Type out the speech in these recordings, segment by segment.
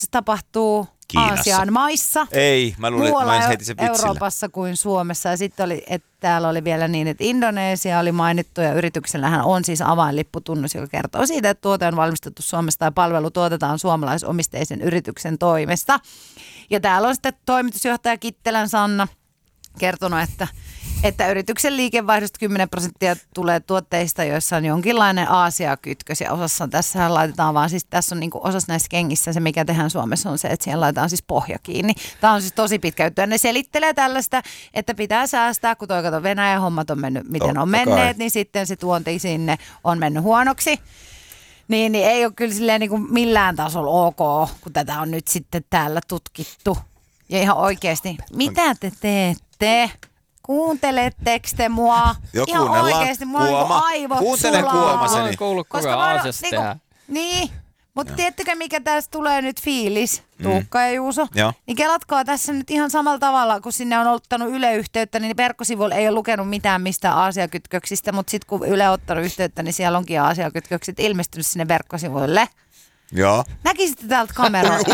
Se tapahtuu Kiinassa. Aasian maissa. Ei, mä luulin, että mä heitin sen vitsillä. Euroopassa kuin Suomessa. Ja sitten oli, että täällä oli vielä niin, että Indonesia oli mainittu ja yrityksellähän on siis avainlipputunnus, joka kertoo siitä, että tuote on valmistettu Suomesta tai palvelu tuotetaan suomalaisomisteisen yrityksen toimesta. Ja täällä on sitten toimitusjohtaja Kittelän Sanna kertonut, että yrityksen liikevaihdosta 10% tulee tuotteista, joissa on jonkinlainen Aasia-kytkös. Ja osassa tässähän laitetaan vaan, siis tässä on niin kuin osassa näissä kengissä se, mikä tehdään Suomessa, on se, että siihen laitetaan siis pohja kiinni. Tämä on siis tosi pitkä juttu. Ja ne selittelee tällaista, että pitää säästää, kun toi kato Venäjän hommat on mennyt, miten on menneet, niin sitten se tuonti sinne on mennyt huonoksi. Niin ei ole kyllä silleen niin kuin millään tasolla ok, kun tätä on nyt sitten täällä tutkittu. Ja ihan oikeasti, mitä te teette? Kuunteletteko te mua? Jo ihan oikeasti, mulla on aivot Kuuntele sulaa. Kuomaseni. Mä oon kuullut, kuinka Aasiassa tehdään. Niin, mutta tiedättekö mikä tästä tulee nyt fiilis, Tuukka ja Juuso? Joo. Niin kelatkaa tässä nyt ihan samalla tavalla, kun sinne on ottanut Yle-yhteyttä, niin verkkosivuilla ei ole lukenut mitään mistään Aasia-kytköksistä, mutta sitten kun Yle on ottanut yhteyttä, niin siellä onkin Aasia-kytkökset ilmestynyt sinne verkkosivuille. Joo. Näkisitte täältä kameroista.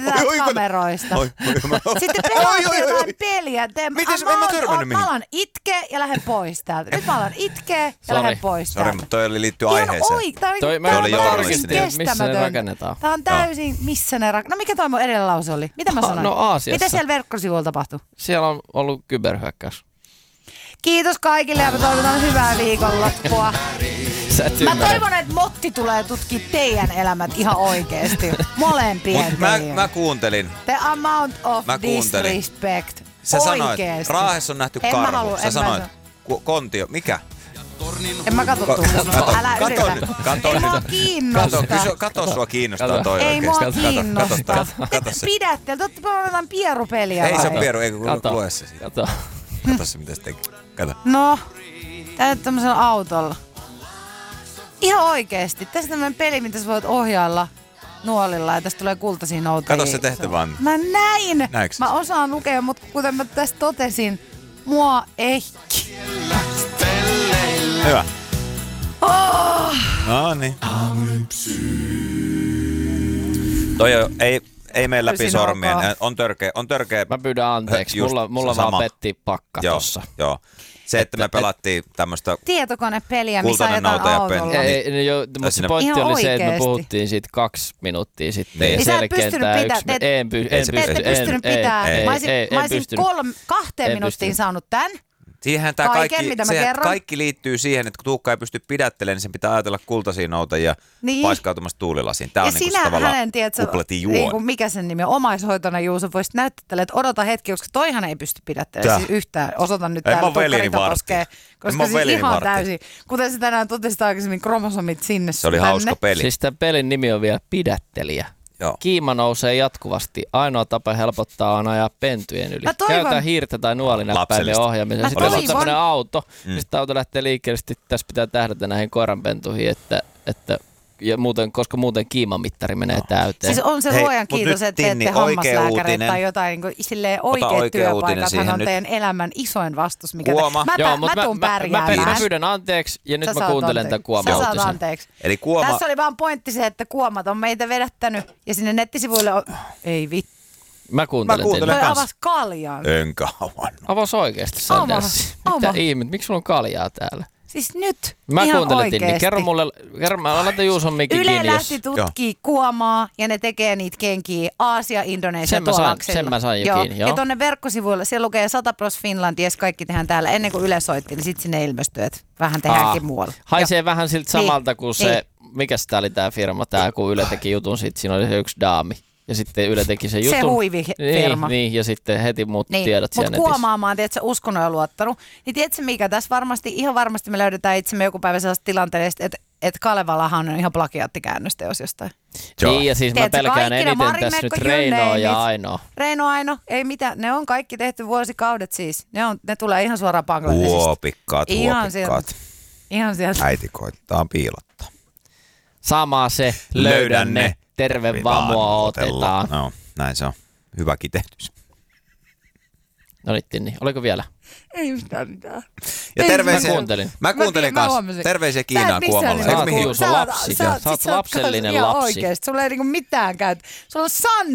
Sitten pelaatte jotain peliä. Mites en mä törmännyt mihin? Mä alan itkeä ja lähden pois täältä. Nyt mä alan itkeä ja lähden pois täältä. Sori, mutta toi liittyy aiheeseen. Tämä oli journalistinen. Missä ne rakennetaan? Tämä on täysin, missä ne rakennetaan. No mikä toi mun edellä lause oli? Mitä mä sanoin? No Aasiassa. Mitä siellä verkkosivuilla tapahtuu? Siellä on ollut kyberhyökkäys. Kiitos kaikille ja me toivotan hyvää viikonloppua. Mä toivon, että Motti tulee tutkia teidän elämät ihan oikeesti. Molempien teidän. Mä kuuntelin. The amount of disrespect. Sä sanoit, oikeesti. Raahessa on nähty karhu. Sä sanoit, Kontio, mikä? En mä katso tuolla. Älä yritä. Ei mua kiinnosta. Kato sua kiinnostaa toi ei oikeesti. Ei mua kiinnosta. Kato se. Pidätte. Te otetaan pierupeliä. Ei se on pieru, eikö lue se siitä. Kato se, mitä se teki. Kato. No, tää on tämmöisellä autolla. Ihan oikeesti. Tässä on tämmönen peli, mitä sä voit ohjailla nuolilla ja tästä tulee kultaisia noutajia. Kato se tehty vaan. Mä näin. Näinkö? Mä osaan lukea, mutta kuten mä tästä totesin, mua ei. Hyvä. Oh. No niin. Toi ei mene läpi sormien. On törkeä. Mä pyydän anteeksi. Mulla vaan petti pakka tossa. Joo. Se, että me pelattiin tämmöistä tietokonepeliä, missä ajetaan autolla. Mutta se pointti oli se, että me puhuttiin siitä 2 minuuttia sitten. Niin. Sä et pystynyt pitämään. Mä olisin 2 minuuttiin saanut tän. Siihenhän tämä kaikki liittyy siihen, että kun Tuukka ei pysty pidättelemään, niin sen pitää ajatella kultaisia noutajia paiskautumasta tuulilasiin. Tämä on ja niinku tavallaan kuplatin juoni. Niin mikä sen nimi on? Omaishoitona Juuso voisit näyttää tälle, että odota hetki, koska toihan ei pysty pidättelemään siis yhtään. Osoitan nyt täällä Tuukka-Ritokoskeen, koska siis ihan täysin. Kuten sä tänään totesit aikaisemmin, kromosomit sinne. Se oli hauska peli. Siis tämän pelin nimi on vielä Pidättelijä. Joo. Kiima nousee jatkuvasti. Ainoa tapa helpottaa on ajaa pentujen yli. Käytä hiirtä tai nuolinäppäimen ohjaamiseen. Sitten on tämmöinen auto. Sitten auto lähtee liikkeelle. Sitten tässä pitää tähdätä näihin koiranpentuihin, että ja muuten, koska muuten kiimamittari menee täyteen. Siis on se luojan kiitos, että teette hammaslääkäreitä tai jotain niin silleen oikeat työpaikathan on teidän elämän isoin vastus. Mikä mä tuun pärjäämään. Mä pyydän anteeksi ja nyt mä kuuntelen tämän Kuoma-uutisen. Sä saat anteeksi. Eli Kuoma... Tässä oli vaan pointti se, että Kuomat on meitä vedättänyt ja sinne nettisivuille on... Ei vittu. Mä kuuntelen teille. Toi avasi kaljan. Enkä avannut. Avasi oikeasti Sandersi. Mitä ihmet? Miksi sulla on kaljaa täällä? Siis nyt mä ihan kuuntelen oikeesti. Tinni. Kerro mä laitan Juuson mikin kiinni. Yle lähti tutkii Kuomaa ja ne tekee niitä kenkiä Aasia, Indonesia tuolla aksella. Sen mä sain jo kiinni, joo. Ja tonne verkkosivuilla, siellä lukee 100% Finland, jes kaikki tehdään täällä. Ennen kuin Yle soitti, niin sit sinne ilmestyy, että vähän tehdäänkin muualla. Haisee vähän siltä samalta kuin se, mikäs tää oli tää firma, kun Yle teki jutun, sit siinä oli se yksi daami. Ja sitten Yle teki sen jutun. Se huivifirma. Niin, ja sitten heti muut tiedot siellä netissä. Mutta Kuomaamaan, tiedätkö, uskonnon ja luottanut. Niin tiedätkö mikä, tässä ihan varmasti me löydetään itsemme joku päivä sellaista tilanteesta, että Kalevalahan on ihan plagiaattikäännösteos jostain. Niin, ja siis mä pelkään eniten tässä nyt Reinoa ja Ainoa. Aino, ei mitään. Ne on kaikki tehty vuosikaudet siis. Ne tulee ihan suoraan Bangladesista. Huopikkaat. Ihan sieltä. Äiti koittaa piilottaa. Sama se, löydän ne. Terve vaan mua otetaan. No, näin se on. Hyvä kiteytys. No niin, oliko vielä? Ei yhtään mitään. Ja terveisiä. Mä kuuntelin kanssa. Terveisiä Kiinaan Kuomalle. Sä oot lapsi. Sä oot lapsellinen lapsi. Oikeesti, sulla ei niinku mitään käytä. Sulla on